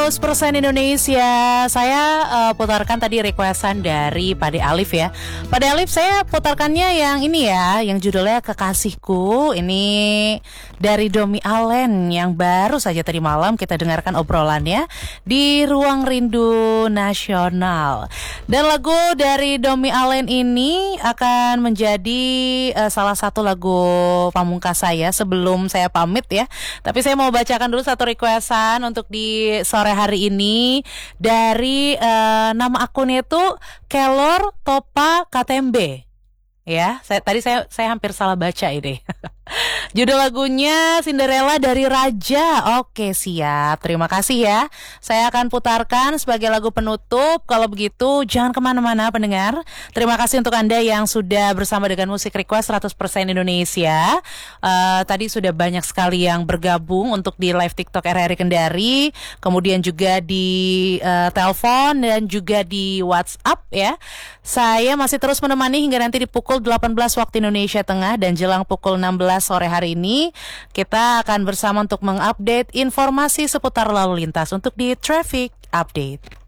100% Indonesia. Saya putarkan tadi requestan dari Pade Alif ya. Pade Alif saya putarkannya yang ini ya, yang judulnya Kekasihku. Ini dari Domi Allen yang baru saja tadi malam kita dengarkan obrolannya di Ruang Rindu Nasional. Dan lagu dari Domi Allen ini akan menjadi salah satu lagu pamungkas saya sebelum saya pamit ya. Tapi saya mau bacakan dulu satu requestan untuk di sore hari ini dari nama akunnya itu Kelor Topa Katembe. Ya, saya hampir salah baca ini. Judul lagunya Cinderella dari Raja. Oke, siap. Terima kasih ya. Saya akan putarkan sebagai lagu penutup. Kalau begitu, jangan kemana-mana pendengar. Terima kasih untuk Anda yang sudah bersama dengan Musik Request 100% Indonesia. Tadi sudah banyak sekali yang bergabung untuk di live TikTok RRI Kendari. Kemudian juga di telepon dan juga di WhatsApp ya. Saya masih terus menemani hingga nanti di pukul 18 waktu Indonesia Tengah dan jelang pukul 16 sore hari ini kita akan bersama untuk mengupdate informasi seputar lalu lintas untuk di Traffic Update.